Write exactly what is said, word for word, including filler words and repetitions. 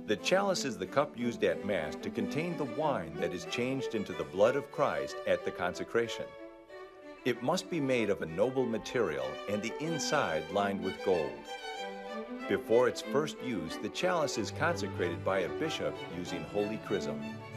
The chalice is the cup used at Mass to contain the wine that is changed into the blood of Christ at the consecration. It must be made of a noble material and the inside lined with gold. Before its first use, the chalice is consecrated by a bishop using holy chrism.